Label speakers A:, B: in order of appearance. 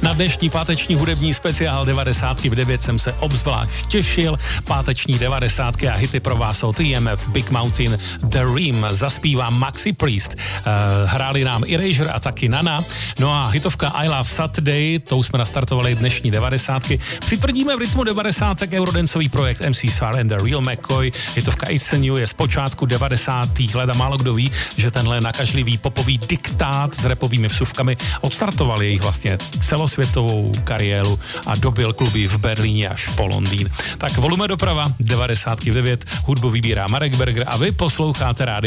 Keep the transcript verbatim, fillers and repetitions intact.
A: Na dnešní páteční hudební speciál devadesátky v devět jsem se obzvlášť těšil. Páteční devadesátky a hity pro vás od E M F, Big Mountain, The Ream, zaspívá Maxi Priest. Uh, hráli nám Erasure a taky Nana. No a hitovka I Love Saturday, tou jsme nastartovali dnešní devadesátky. Přitvrdíme v rytmu devadesátek eurodancový projekt M C Sar and The Real McCoy. Hitovka It's a New je z počátku devadesátých let a málo kdo ví, že tenhle nakažlivý popový diktát s rapovými vsuvkami odstartoval jejich vlastně celosvětovou kariéru a dobil kluby v Berlíně až po Londýn. Tak volume doprava, devadesátky v devět, hudbu vybírá Marek Berger a vy posloucháte rádio